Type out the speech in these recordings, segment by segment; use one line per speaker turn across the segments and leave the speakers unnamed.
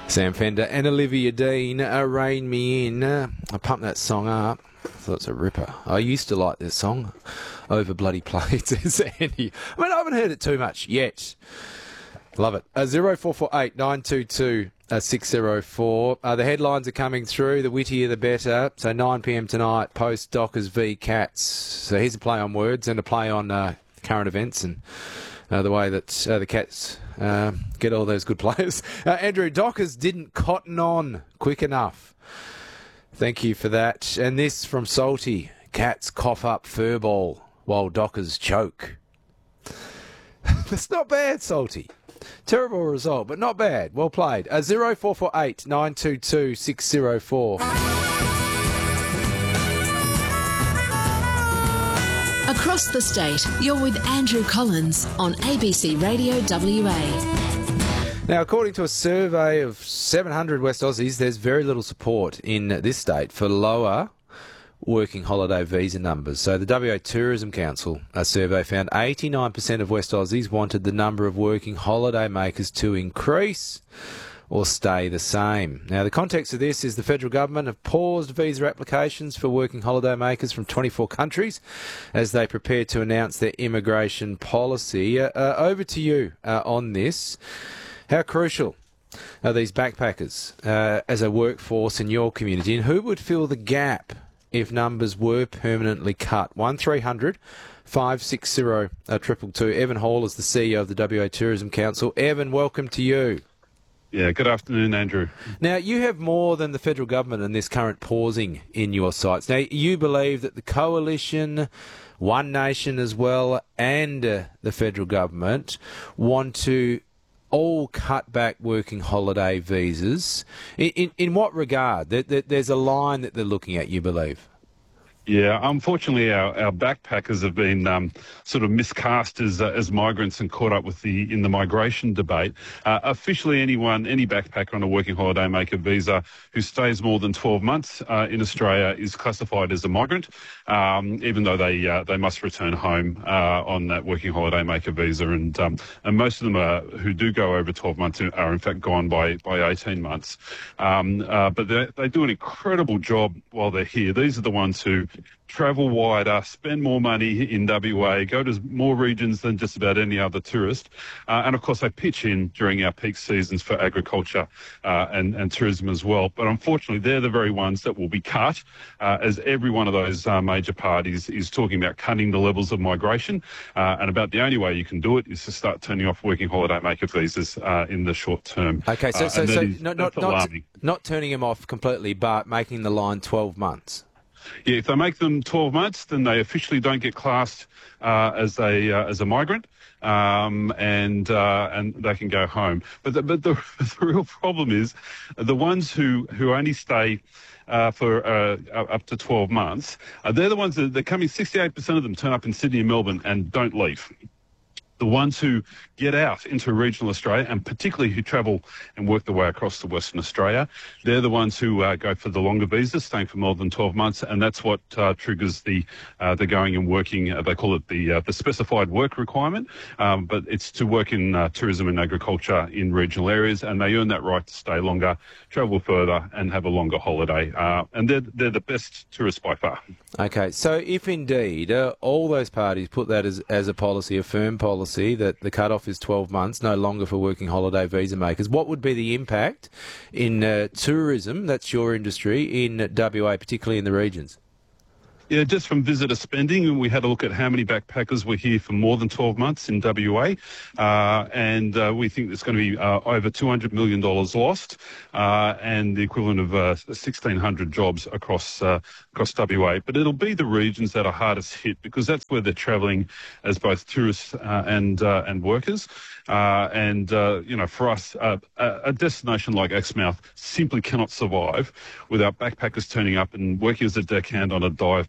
Sam Fender and Olivia Dean, Rein Me In. I pumped that song up. I thought it's a ripper. I used to like this song. Over bloody plates, says Andy. I mean, I haven't heard it too much yet. Love it. 0448 922 604. The headlines are coming through. The wittier the better. So 9 p.m. tonight, post Dockers v Cats. So here's a play on words and a play on current events and the way that the Cats get all those good players. Andrew, Dockers didn't cotton on quick enough. Thank you for that. And this from Salty. Cats cough up fur ball while Dockers choke. That's not bad, Salty. Terrible result, but not bad. Well played. 0448 922 604.
Across the state, you're with Andrew Collins on ABC Radio WA.
Now, according to a survey of 700 West Aussies, there's very little support in this state for lower working holiday visa numbers. So the WA Tourism Council, a survey found 89% of West Aussies wanted the number of working holiday makers to increase or stay the same. Now, the context of this is the federal government have paused visa applications for working holiday makers from 24 countries as they prepare to announce their immigration policy. Over to you on this. How crucial are these backpackers as a workforce in your community, and who would fill the gap if numbers were permanently cut? 1300 560 222. Evan Hall is the CEO of the WA Tourism Council. Evan, welcome to you.
Yeah, good afternoon, Andrew.
Now, you have more than the federal government in this current pausing in your sights. Now, you believe that the Coalition, One Nation as well, and the federal government want to all cut back working holiday visas. In what regard? There's a line that they're looking at, you believe?
Yeah, unfortunately, our backpackers have been sort of miscast as migrants and caught up with in the migration debate. Officially, any backpacker on a working holiday maker visa who stays more than 12 months in Australia is classified as a migrant, even though they must return home on that working holiday maker visa. And most of them who do go over 12 months are in fact gone by 18 months. But they do an incredible job while they're here. These are the ones who travel wider, spend more money in WA, go to more regions than just about any other tourist. And of course, they pitch in during our peak seasons for agriculture and tourism as well. But unfortunately, they're the very ones that will be cut, as every one of those major parties is talking about cutting the levels of migration. And about the only way you can do it is to start turning off working holiday maker visas in the short term.
Okay, so not turning them off completely, but making the line 12 months.
Yeah, if they make them 12 months, then they officially don't get classed as a migrant, and they can go home. But the real problem is the ones who only stay for up to 12 months. They're the ones that they're coming. 68% of them turn up in Sydney and Melbourne and don't leave. The ones who get out into regional Australia, and particularly who travel and work their way across to Western Australia, they're the ones who go for the longer visas, staying for more than 12 months, and that's what triggers the going and working. They call it the specified work requirement, but it's to work in tourism and agriculture in regional areas, and they earn that right to stay longer, travel further, and have a longer holiday. And they're the best tourists by far.
Okay, so if indeed all those parties put that as a policy, a firm policy, that the cut-off is 12 months, no longer for working holiday visa makers, what would be the impact in tourism, that's your industry, in WA, particularly in the regions?
Yeah, just from visitor spending, we had a look at how many backpackers were here for more than 12 months in WA, and we think there's going to be over $200 million lost, and the equivalent of 1,600 jobs across WA. But it'll be the regions that are hardest hit, because that's where they're travelling as both tourists and workers. For us, a destination like Exmouth simply cannot survive without backpackers turning up and working as a deckhand on a dive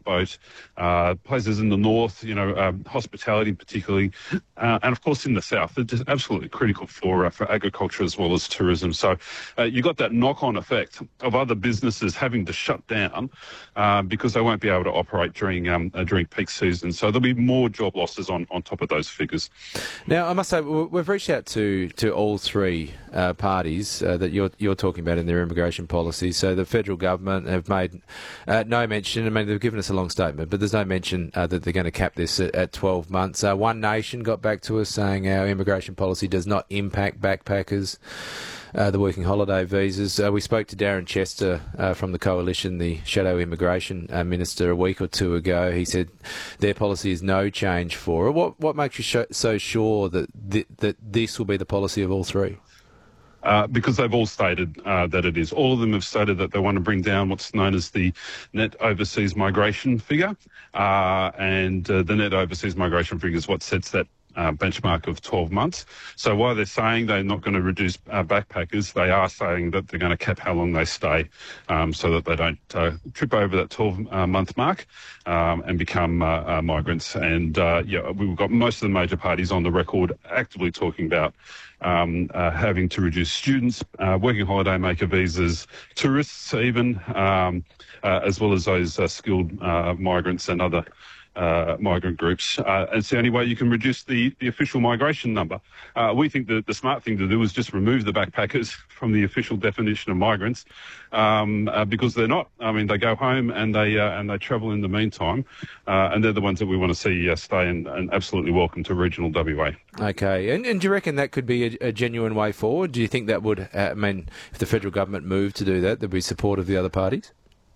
boat, places in the north, hospitality particularly, and of course in the south. They're just absolutely critical for agriculture as well as tourism. So you got that knock-on effect of other businesses having to shut down because they won't be able to operate during peak season. So there'll be more job losses on top of those figures.
Now, I must say, we've reached out to all three parties that you're talking about in their immigration policy. So the federal government have made no mention. I mean, they've given us a long statement, but there's no mention that they're going to cap this at 12 months. One Nation got back to us saying our immigration policy does not impact backpackers. The working holiday visas. We spoke to Darren Chester from the Coalition, the Shadow Immigration Minister, a week or two ago. He said their policy is no change for it. What makes you so sure that this will be the policy of all three?
Because they've all stated that it is. All of them have stated that they want to bring down what's known as the net overseas migration figure. And the net overseas migration figure is what sets that benchmark of 12 months. So while they're saying they're not going to reduce backpackers, they are saying that they're going to cap how long they stay so that they don't trip over that 12-month mark and become migrants. And we've got most of the major parties on the record actively talking about having to reduce students, working holiday maker visas, tourists even, as well as those skilled migrants and other migrant groups. It's the only way you can reduce the official migration number. We think that the smart thing to do is just remove the backpackers from the official definition of migrants because they're not. I mean, they go home and they travel in the meantime, and they're the ones that we want to see stay and absolutely welcome to regional WA.
Okay, and do you reckon that could be a genuine way forward? Do you think that would, if the federal government moved to do that, there'd be support of the other parties?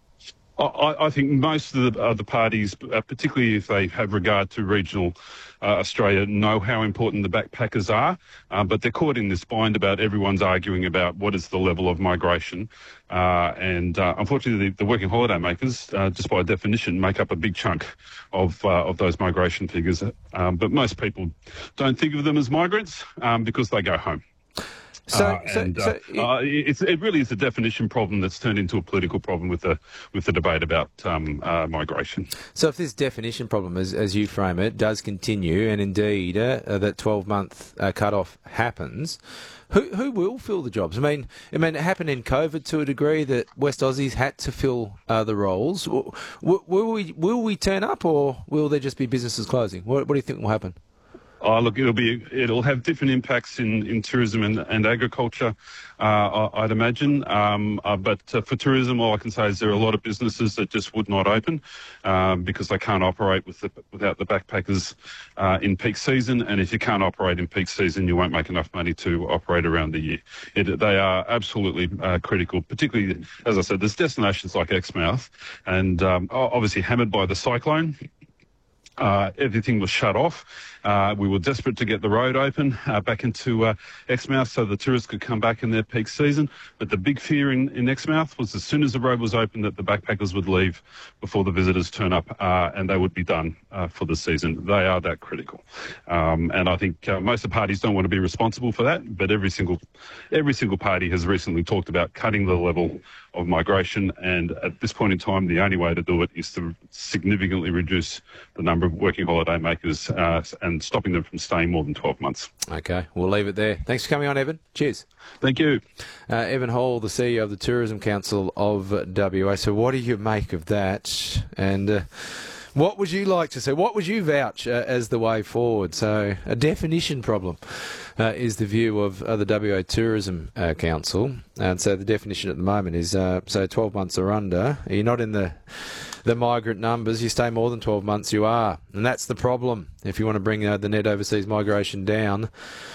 I think most of the parties, particularly if they have regard to regional Australia, know how important the backpackers are, but they're caught in this bind about everyone's arguing about what is the level of migration. And unfortunately, the working holiday makers, just by definition, make up a big chunk of those migration figures. But most people don't think of them as migrants because they go home. It really is a definition problem that's turned into a political problem with the debate about migration.
So if this definition problem, as you frame it, does continue, and indeed that 12-month cut-off happens, who will fill the jobs? I mean, it happened in COVID to a degree that West Aussies had to fill the roles. Will we turn up, or will there just be businesses closing? What do you think will happen?
Oh, look, it'll have different impacts in tourism and agriculture, I'd imagine. But for tourism, all I can say is there are a lot of businesses that just would not open because they can't operate without the backpackers in peak season. And if you can't operate in peak season, you won't make enough money to operate around the year. They are absolutely critical, particularly, as I said, there's destinations like Exmouth and obviously hammered by the cyclone. Everything was shut off. We were desperate to get the road open back into Exmouth so the tourists could come back in their peak season. But the big fear in Exmouth was as soon as the road was open that the backpackers would leave before the visitors turn up and they would be done for the season. They are that critical. And I think most of the parties don't want to be responsible for that, but every single party has recently talked about cutting the level of migration, and at this point in time, the only way to do it is to significantly reduce the number of working holiday makers and stopping them from staying more than 12 months.
Okay, we'll leave it there. Thanks for coming on, Evan. Cheers.
Thank you.
Evan Hall, the CEO of the Tourism Council of WA. So what do you make of that? And what would you like to see? What would you vouch as the way forward? So a definition problem is the view of the WA Tourism Council. And so the definition at the moment is, 12 months or under, you're not in the migrant numbers, you stay more than 12 months, you are. And that's the problem if you want to bring the net overseas migration down.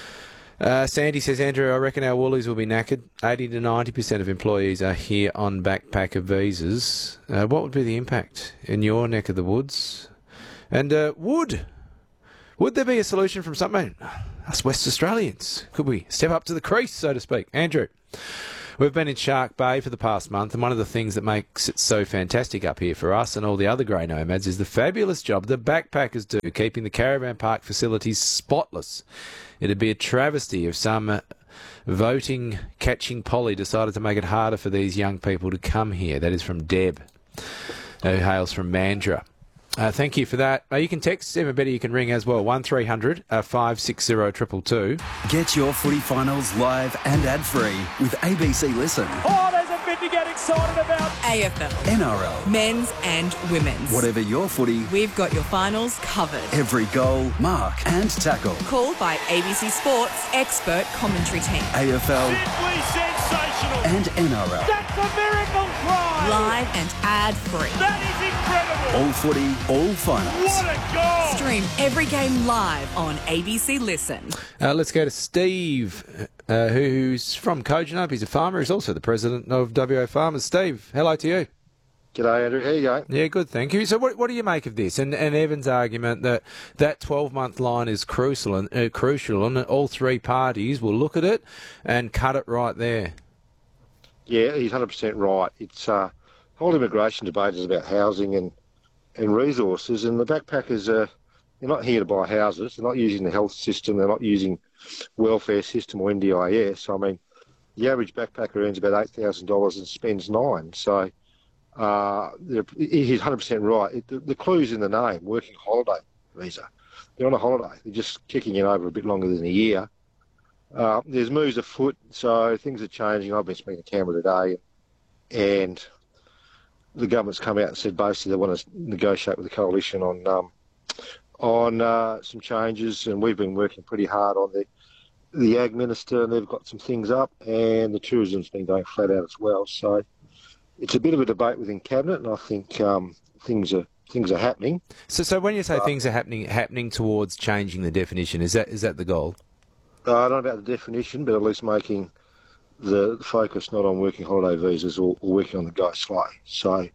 Sandy says, Andrew, I reckon our woolies will be knackered. 80 to 90% of employees are here on backpacker visas. What would be the impact in your neck of the woods? And would there be a solution from something? Us West Australians, could we step up to the crease, so to speak? Andrew, we've been in Shark Bay for the past month, and one of the things that makes it so fantastic up here for us and all the other grey nomads is the fabulous job the backpackers do, keeping the caravan park facilities spotless. It'd be a travesty if some voting catching Polly decided to make it harder for these young people to come here. That is from Deb. who hails from Mandurah. Thank you for that. You can text, even better, you can ring as well, 1300 560 222.
Get your footy finals live and ad-free with ABC Listen.
Oh, there's a bit to get excited about.
AFL,
NRL.
men's and women's.
Whatever your footy,
We've got your finals covered.
every goal, mark and tackle.
Called by ABC Sports expert commentary team.
AFL
Simply sensational.
and NRL.
That's a miracle try.
Live and ad-free.
That is incredible.
All footy, all finals.
What a goal.
Stream every game live on ABC Listen.
Let's go to Steve, who's from Kojonup. He's a farmer. He's also the president of WA Farmers. Steve, hello to you.
G'day, Andrew. How you going?
Yeah, good, thank you. So what do you make of this? And Evan's argument that 12-month line is crucial and all three parties will look at it and cut it right there.
Yeah, he's 100% right. It's the whole immigration debate is about housing and resources, and the backpackers they're not here to buy houses. They're not using the health system. They're not using welfare system or NDIS. I mean, the average backpacker earns about $8,000 and spends $9,000. So he's 100% right. The clue's in the name, working holiday visa. They're on a holiday. They're just kicking it over a bit longer than a year. There's moves afoot, so things are changing. I've been speaking to Canberra today, and the government's come out and said basically they want to negotiate with the coalition on some changes, and we've been working pretty hard on the Ag Minister, and they've got some things up, and the tourism's been going flat out as well. So it's a bit of a debate within Cabinet, and I think things are happening.
So when you say things are happening towards changing the definition, is that the goal?
I don't know about the definition, but at least making the focus not on working holiday visas or working on the Go Slow. So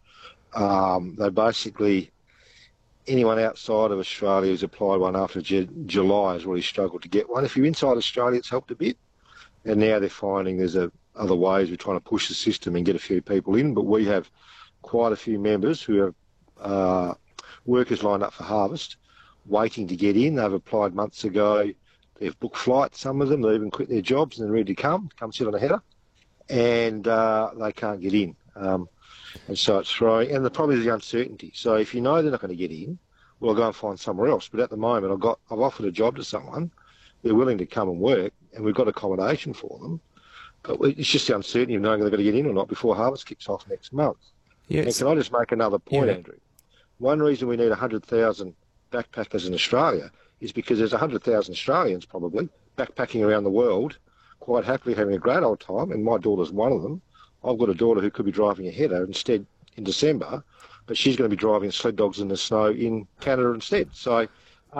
they basically, anyone outside of Australia who's applied one after July has really struggled to get one. If you're inside Australia, it's helped a bit. And now they're finding there's other ways we're trying to push the system and get a few people in. But we have quite a few members who have workers lined up for harvest, waiting to get in. They've applied months ago. They've booked flights, some of them. They even quit their jobs and they're ready to come sit on a header. And they can't get in. And so it's throwing. And the problem is the uncertainty. So if you know they're not going to get in, well, go and find somewhere else. But at the moment, I've offered a job to someone. They're willing to come and work, and we've got accommodation for them. But it's just the uncertainty of knowing they're going to get in or not before harvest kicks off next month.
Yes.
And can I just make another point, Andrew? One reason we need 100,000 backpackers in Australia is because there's 100,000 Australians probably backpacking around the world, quite happily having a great old time, and my daughter's one of them. I've got a daughter who could be driving a header instead in December, but she's going to be driving sled dogs in the snow in Canada instead. So,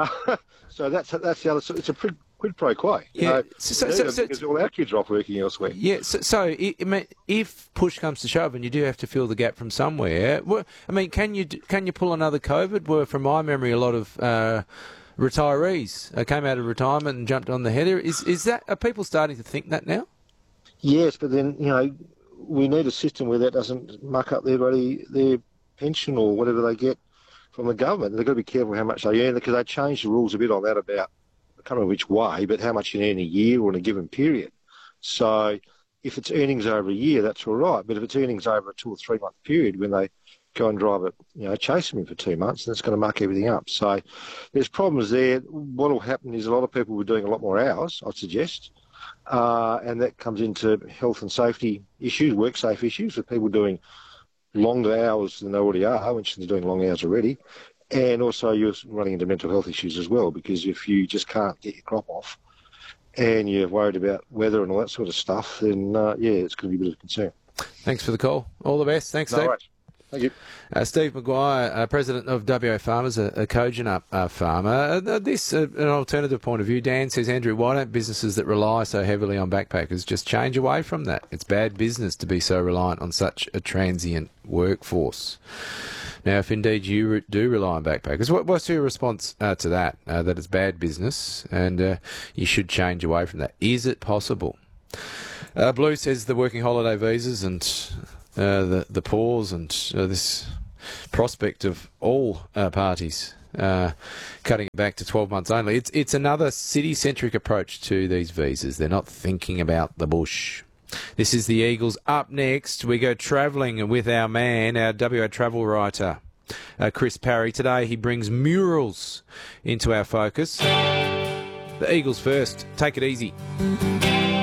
so that's the other. So it's a quid pro quo.
Yeah.
Because all our kids are off working elsewhere.
Yeah. So if push comes to shove and you do have to fill the gap from somewhere, can you pull another COVID? Where, from my memory, a lot of retirees came out of retirement and jumped on the header. Are people starting to think that now?
Yes, but then we need a system where that doesn't muck up their pension or whatever they get from the government. They've got to be careful how much they earn, because they changed the rules a bit on that about, I can't remember which way, but how much you earn a year or in a given period. So if it's earnings over a year, that's all right. But if it's earnings over a 2 or 3 month period, when they go and drive it, chase them in for 2 months, and it's going to muck everything up. So there's problems there. What will happen is a lot of people will be doing a lot more hours, I'd suggest, and that comes into health and safety issues, work safe issues, with people doing longer hours than they already are, which they're doing long hours already. And also you're running into mental health issues as well, because if you just can't get your crop off and you're worried about weather and all that sort of stuff, then, it's going to be a bit of a concern.
Thanks for the call. All the best. Thanks, Steve.
No worries. Thank you.
Steve Maguire, President of WA Farmers, a Kojonup farmer. This, an alternative point of view, Dan says, Andrew, why don't businesses that rely so heavily on backpackers just change away from that? It's bad business to be so reliant on such a transient workforce. Now, if indeed you do rely on backpackers, what's your response to that? That it's bad business and you should change away from that. Is it possible? Blue says the working holiday visas and the pause and this prospect of all parties cutting it back to 12 months only. It's another city-centric approach to these visas. They're not thinking about the bush. This is the Eagles. Up next, we go travelling with our man, our WA travel writer, Chris Parry. Today he brings murals into our focus. The Eagles first. Take it easy.